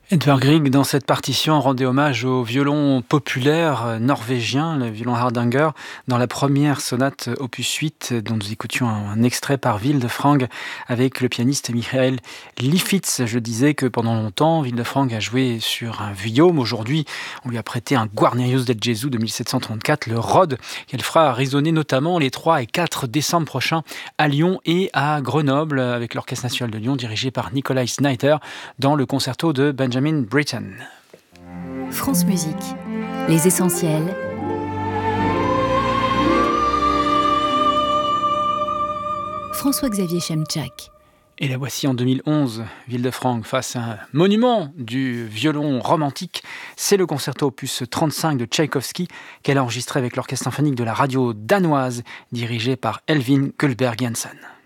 Edvard Grieg, dans cette partition, rendait hommage au violon populaire norvégien, le violon Hardanger, dans la première sonate opus 8, dont nous écoutions un extrait par Vildefrank avec le pianiste Michael Lifshitz. Je disais que pendant longtemps, Vildefrank a joué sur un viol. Aujourd'hui, on lui a prêté un Guarnerius del Gesù de 1734, le Rode, qu'elle fera résonner notamment les 3 et 4 décembre prochains à Lyon et à Grenoble, avec l'Orchestre national de Lyon, dirigé par Nikolai Snyder, dans le concerto de Benjamin Britten. France Musique, les essentiels. François-Xavier Chemchak. Et la voici en 2011, Vildefrank face à un monument du violon romantique. C'est le concerto opus 35 de Tchaïkovski qu'elle a enregistré avec l'Orchestre symphonique de la radio danoise, dirigé par Elvin Gullberg Jensen.